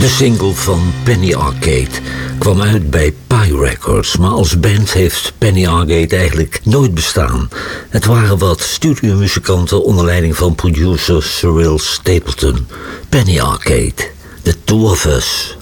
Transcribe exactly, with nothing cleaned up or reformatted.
De single van Penny Arcade kwam uit bij Pye Records, maar als band heeft Penny Arcade eigenlijk nooit bestaan. Het waren wat studiomuzikanten onder leiding van producer Cyril Stapleton. Penny Arcade, The Two of Us.